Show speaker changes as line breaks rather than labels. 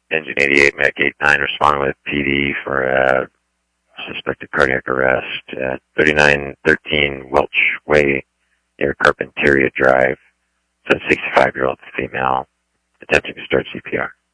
Engine 88, Medic 89 responding with PD for suspected cardiac arrest at 3913 Welch Way near Carpinteria Drive. It's a 65-year-old female attempting to start CPR.